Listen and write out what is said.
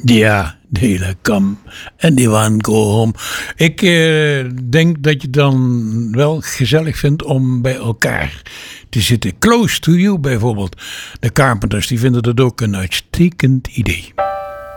Ja, de hele kam. En die one go home. Ik denk dat je dan wel gezellig vindt om bij elkaar te zitten. Close to You bijvoorbeeld. De Carpenters die vinden dat ook een uitstekend idee.